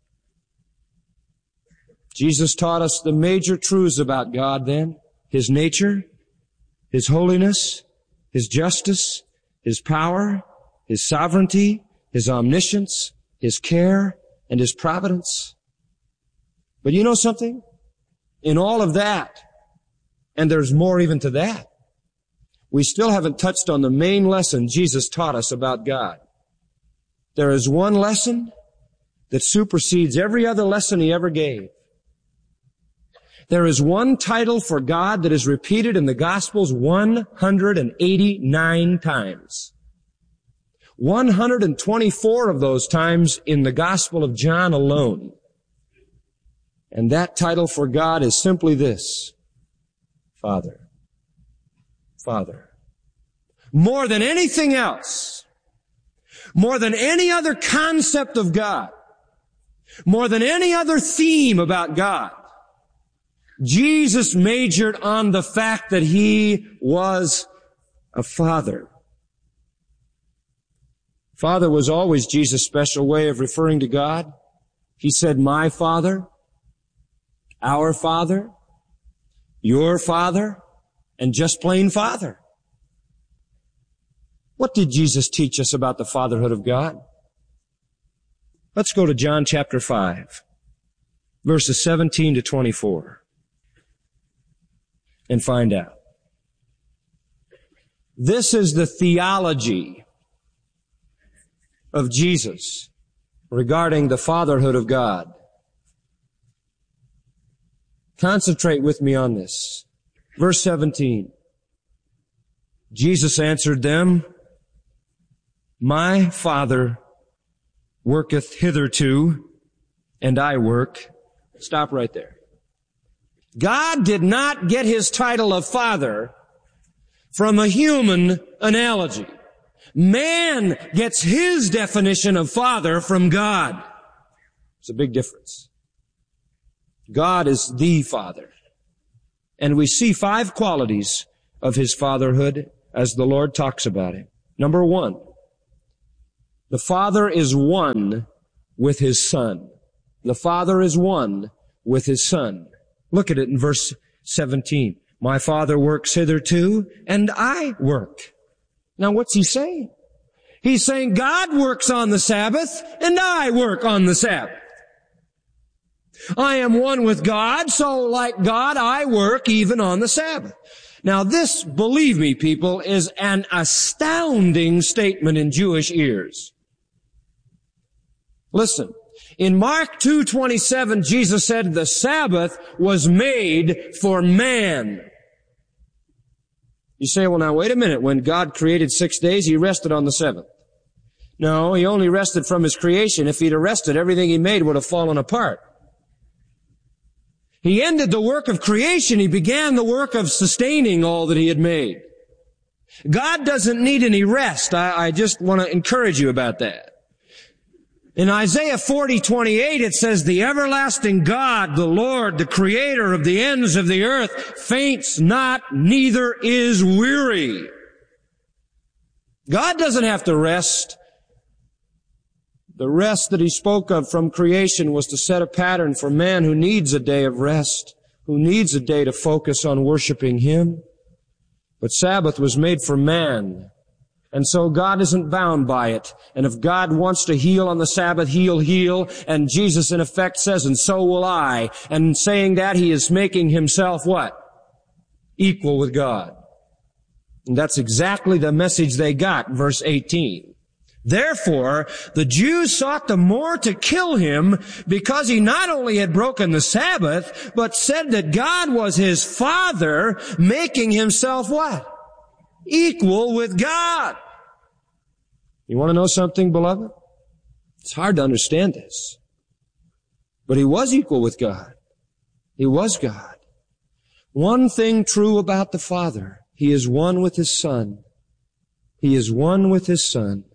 Jesus taught us the major truths about God then. His nature, His holiness, His justice, His power, His sovereignty, His omniscience, His care, and His providence. But you know something? In all of that, and there's more even to that, we still haven't touched on the main lesson Jesus taught us about God. There is one lesson that supersedes every other lesson He ever gave. There is one title for God that is repeated in the Gospels 189 times. 124 of those times in the Gospel of John alone. And that title for God is simply this: Father. Father. More than anything else, more than any other concept of God, more than any other theme about God, Jesus majored on the fact that He was a Father. Father was always Jesus' special way of referring to God. He said, my Father, our Father, your Father, and just plain Father. What did Jesus teach us about the fatherhood of God? Let's go to John chapter 5, verses 17 to 24. And find out. This is the theology of Jesus regarding the fatherhood of God. Concentrate with me on this. Verse 17. Jesus answered them, My Father worketh hitherto, and I work. Stop right there. God did not get his title of Father from a human analogy. Man gets his definition of Father from God. It's a big difference. God is the Father. And we see 5 qualities of his fatherhood as the Lord talks about him. Number 1, the Father is one with his Son. The Father is one with his Son. Look at it in verse 17. My Father works hitherto, and I work. Now what's he saying? He's saying God works on the Sabbath, and I work on the Sabbath. I am one with God, so like God, I work even on the Sabbath. Now this, believe me, people, is an astounding statement in Jewish ears. Listen, in Mark 2:27, Jesus said the Sabbath was made for man. You say, well, now wait a minute. When God created 6 days, he rested on the 7th. No, he only rested from his creation. If he'd rested, everything he made would have fallen apart. He ended the work of creation. He began the work of sustaining all that he had made. God doesn't need any rest. I just want to encourage you about that. In Isaiah 40:28, it says, the everlasting God, the Lord, the creator of the ends of the earth, faints not, neither is weary. God doesn't have to rest. The rest that he spoke of from creation was to set a pattern for man who needs a day of rest, who needs a day to focus on worshiping him. But Sabbath was made for man. And so God isn't bound by it. And if God wants to heal on the Sabbath, he'll heal. And Jesus in effect says, and so will I. And saying that, he is making himself what? Equal with God. And that's exactly the message they got, verse 18. Therefore, the Jews sought the more to kill him because he not only had broken the Sabbath, but said that God was his Father, making himself what? Equal with God. You want to know something, beloved? It's hard to understand this. But he was equal with God. He was God. One thing true about the Father, he is one with his Son. He is one with his Son.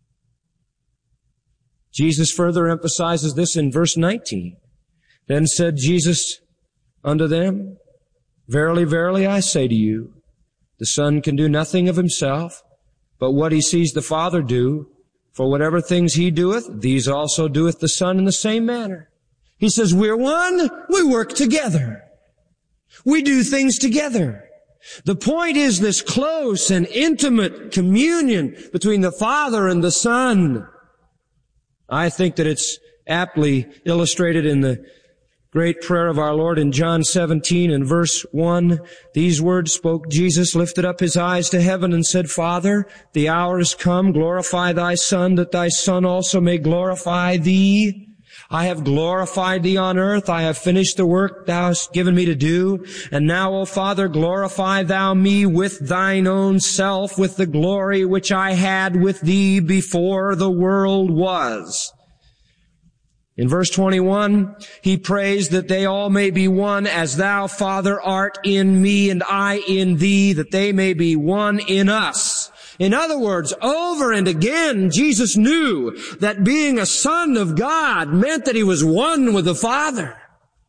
Jesus further emphasizes this in verse 19. Then said Jesus unto them, Verily, verily, I say to you, the Son can do nothing of himself, but what he sees the Father do, for whatever things he doeth, these also doeth the Son in the same manner. He says, we're one, we work together. We do things together. The point is this close and intimate communion between the Father and the Son. I think that it's aptly illustrated in the great prayer of our Lord in John 17 and verse 1. These words spoke Jesus, lifted up his eyes to heaven and said, Father, the hour is come, glorify thy Son, that thy Son also may glorify thee. I have glorified thee on earth. I have finished the work thou hast given me to do. And now, O Father, glorify thou me with thine own self, with the glory which I had with thee before the world was. In verse 21, he prays that they all may be one as thou, Father, art in me and I in thee, that they may be one in us. In other words, over and again, Jesus knew that being a son of God meant that he was one with the Father.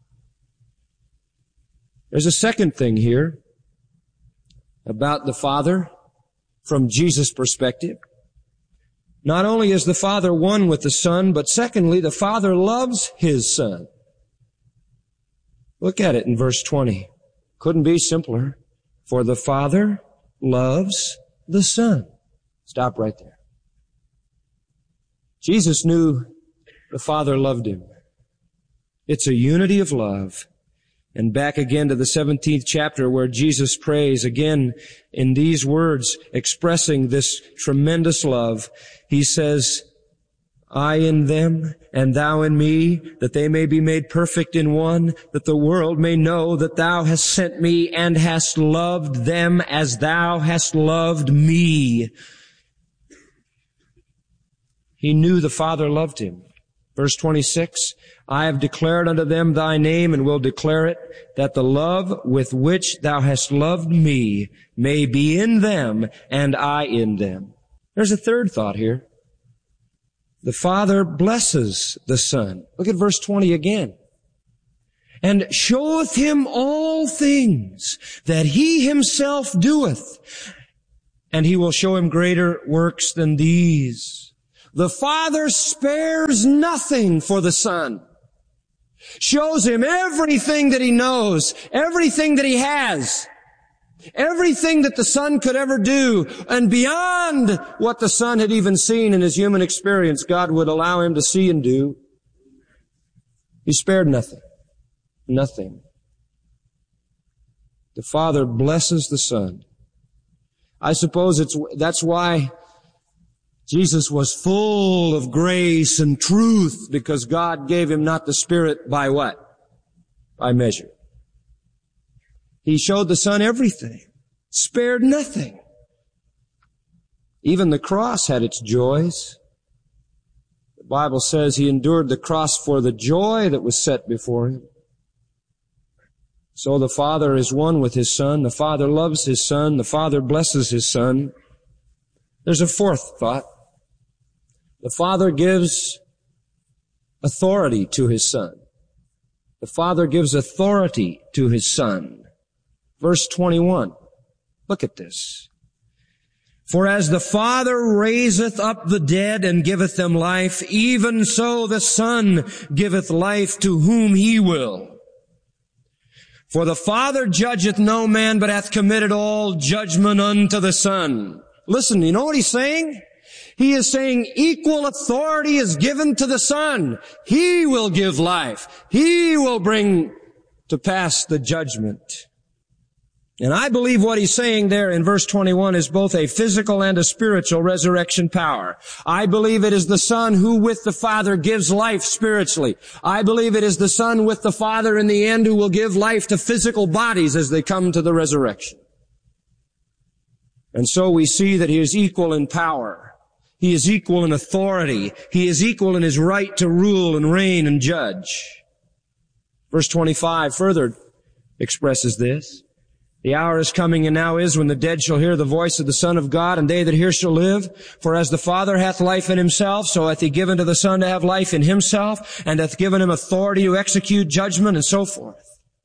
There's a second thing here about the Father from Jesus' perspective. Not only is the Father one with the Son, but secondly, the Father loves his Son. Look at it in verse 20. Couldn't be simpler. For the Father loves the Son. Stop right there. Jesus knew the Father loved him. It's a unity of love. And back again to the 17th chapter where Jesus prays again in these words, expressing this tremendous love. He says, I in them and thou in me, that they may be made perfect in one, that the world may know that thou hast sent me and hast loved them as thou hast loved me. He knew the Father loved him. Verse 26, I have declared unto them thy name and will declare it, that the love with which thou hast loved me may be in them and I in them. There's a third thought here. The Father blesses the Son. Look at verse 20 again. And showeth him all things that he himself doeth, and he will show him greater works than these. The Father spares nothing for the Son. Shows him everything that he knows, everything that he has, everything that the Son could ever do, and beyond what the Son had even seen in his human experience, God would allow him to see and do. He spared nothing. Nothing. The Father blesses the Son. I suppose that's why Jesus was full of grace and truth, because God gave him not the Spirit by what? By measure. He showed the Son everything, spared nothing. Even the cross had its joys. The Bible says he endured the cross for the joy that was set before him. So the Father is one with his Son. The Father loves his Son. The Father blesses his Son. There's a fourth thought. The Father gives authority to his Son. The Father gives authority to his Son. Verse 21. Look at this. For as the Father raiseth up the dead and giveth them life, even so the Son giveth life to whom he will. For the Father judgeth no man, but hath committed all judgment unto the Son. Listen, you know what he's saying? He is saying equal authority is given to the Son. He will give life. He will bring to pass the judgment. And I believe what he's saying there in verse 21 is both a physical and a spiritual resurrection power. I believe it is the Son who with the Father gives life spiritually. I believe it is the Son with the Father in the end who will give life to physical bodies as they come to the resurrection. And so we see that he is equal in power. He is equal in authority. He is equal in his right to rule and reign and judge. Verse 25 further expresses this. The hour is coming and now is when the dead shall hear the voice of the Son of God, and they that hear shall live. For as the Father hath life in himself, so hath he given to the Son to have life in himself, and hath given him authority to execute judgment, and so forth.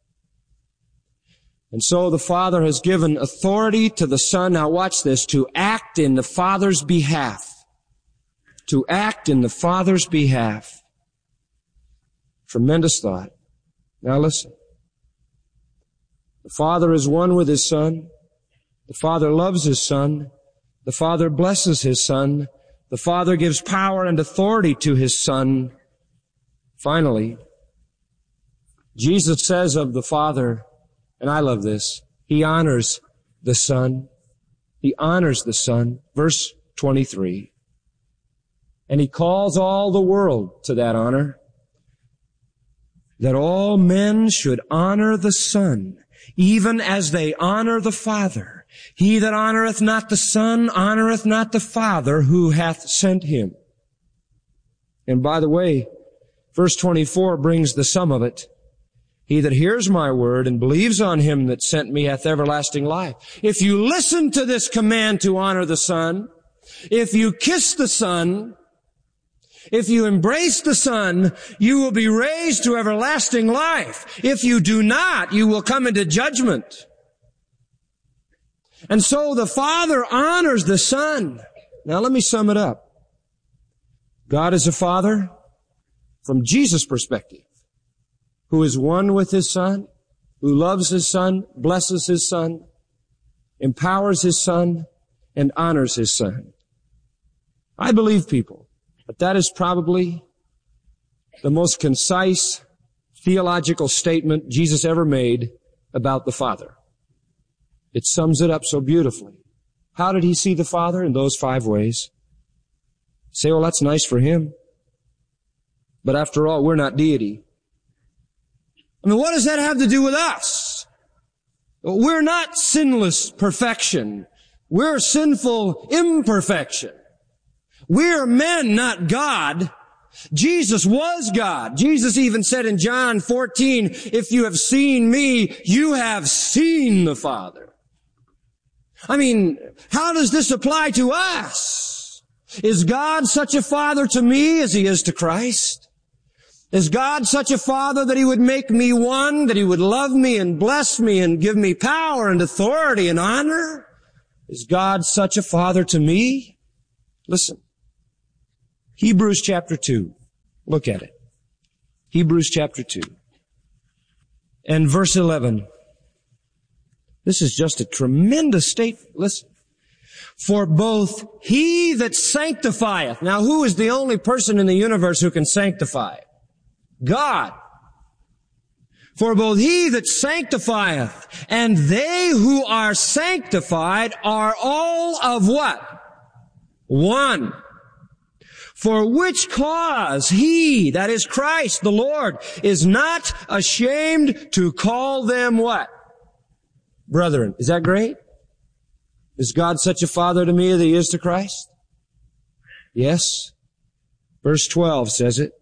And so the Father has given authority to the Son, now watch this, to act in the Father's behalf. To act in the Father's behalf. Tremendous thought. Now listen. The Father is one with his Son. The Father loves his Son. The Father blesses his Son. The Father gives power and authority to his Son. Finally, Jesus says of the Father, and I love this, he honors the Son. He honors the Son. Verse 23. And he calls all the world to that honor, that all men should honor the Son, even as they honor the Father. He that honoreth not the Son honoreth not the Father who hath sent him. And by the way, verse 24 brings the sum of it. He that hears my word and believes on him that sent me hath everlasting life. If you listen to this command to honor the Son, if you kiss the Son, if you embrace the Son, you will be raised to everlasting life. If you do not, you will come into judgment. And so the Father honors the Son. Now let me sum it up. God is a Father from Jesus' perspective, who is one with his Son, who loves his Son, blesses his Son, empowers his Son, and honors his Son. I believe, people, but that is probably the most concise, theological statement Jesus ever made about the Father. It sums it up so beautifully. How did he see the Father? In those 5 ways. You say, well, that's nice for him. But after all, we're not deity. I mean, what does that have to do with us? We're not sinless perfection. We're sinful imperfection. We're men, not God. Jesus was God. Jesus even said in John 14, if you have seen me, you have seen the Father. I mean, how does this apply to us? Is God such a father to me as he is to Christ? Is God such a father that he would make me one, that he would love me and bless me and give me power and authority and honor? Is God such a father to me? Listen. Hebrews chapter 2. Look at it. Hebrews chapter 2. And verse 11. This is just a tremendous statement. Listen. For both he that sanctifieth. Now, who is the only person in the universe who can sanctify? God. For both he that sanctifieth and they who are sanctified are all of what? One. For which cause he, that is Christ the Lord, is not ashamed to call them what? Brethren. Is that great? Is God such a father to me that he is to Christ? Yes. Verse 12 says it.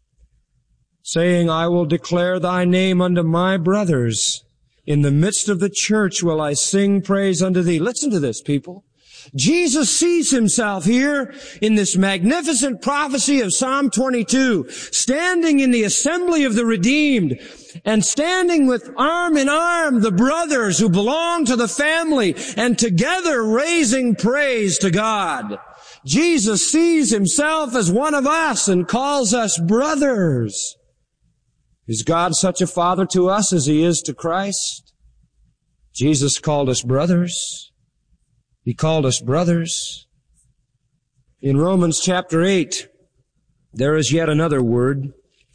Saying, I will declare thy name unto my brothers. In the midst of the church will I sing praise unto thee. Listen to this, people. Jesus sees himself here in this magnificent prophecy of Psalm 22, standing in the assembly of the redeemed and standing with arm in arm the brothers who belong to the family and together raising praise to God. Jesus sees himself as one of us and calls us brothers. Is God such a father to us as he is to Christ? Jesus called us brothers. He called us brothers. In Romans chapter 8, there is yet another word.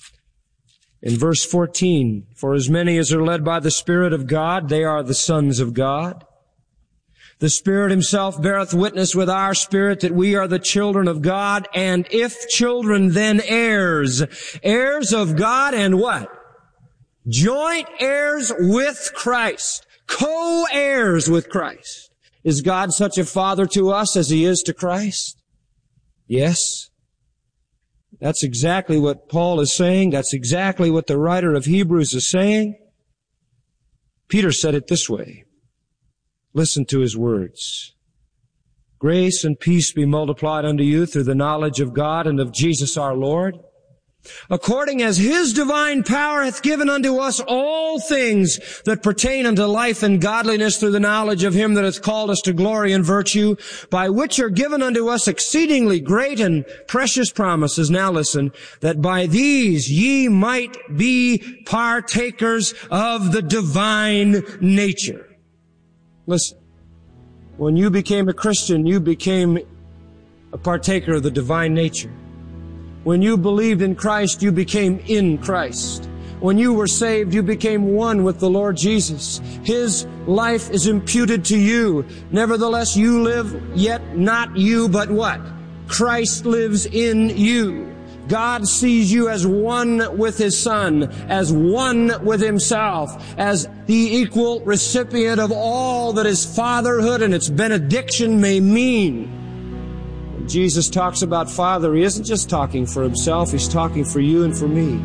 In verse 14, for as many as are led by the Spirit of God, they are the sons of God. The Spirit himself beareth witness with our spirit that we are the children of God, and if children, then heirs. Heirs of God and what? Joint heirs with Christ. Co-heirs with Christ. Is God such a father to us as he is to Christ? Yes. That's exactly what Paul is saying. That's exactly what the writer of Hebrews is saying. Peter said it this way. Listen to his words. Grace and peace be multiplied unto you through the knowledge of God and of Jesus our Lord, according as his divine power hath given unto us all things that pertain unto life and godliness through the knowledge of him that hath called us to glory and virtue, by which are given unto us exceedingly great and precious promises. Now listen, that by these ye might be partakers of the divine nature. Listen, when you became a Christian, you became a partaker of the divine nature. When you believed in Christ, you became in Christ. When you were saved, you became one with the Lord Jesus. His life is imputed to you. Nevertheless, you live, yet not you, but what? Christ lives in you. God sees you as one with his Son, as one with himself, as the equal recipient of all that his fatherhood and its benediction may mean. When Jesus talks about Father, he isn't just talking for himself, he's talking for you and for me.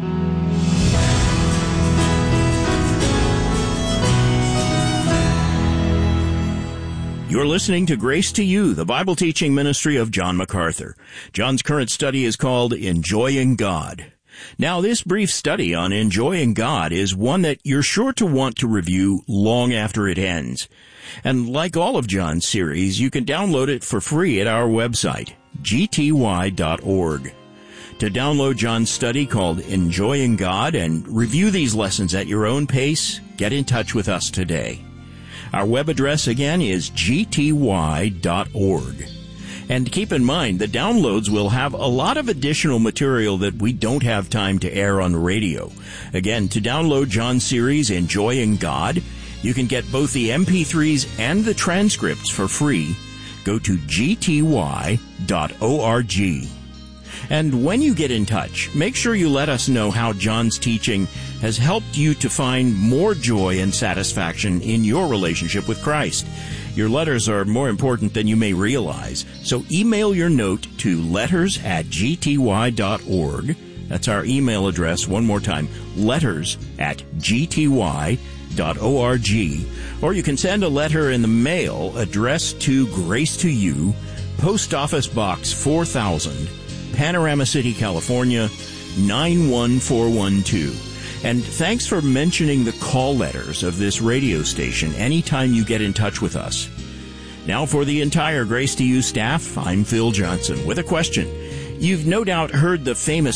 You're listening to Grace to You, the Bible teaching ministry of John MacArthur. John's current study is called Enjoying God. Now, this brief study on enjoying God is one that you're sure to want to review long after it ends. And like all of John's series, you can download it for free at our website, gty.org. To download John's study called Enjoying God and review these lessons at your own pace, get in touch with us today. Our web address again is gty.org. And keep in mind, the downloads will have a lot of additional material that we don't have time to air on the radio. Again, to download John's series, Enjoying God, you can get both the MP3s and the transcripts for free. Go to gty.org. And when you get in touch, make sure you let us know how John's teaching has helped you to find more joy and satisfaction in your relationship with Christ. Your letters are more important than you may realize, so email your note to letters@gty.org. That's our email address. One more time, letters@gty.org. Or you can send a letter in the mail addressed to Grace to You, Post Office Box 4000, Panorama City, California, 91412. And thanks for mentioning the call letters of this radio station anytime you get in touch with us. Now for the entire Grace to You staff, I'm Phil Johnson with a question. You've no doubt heard the famous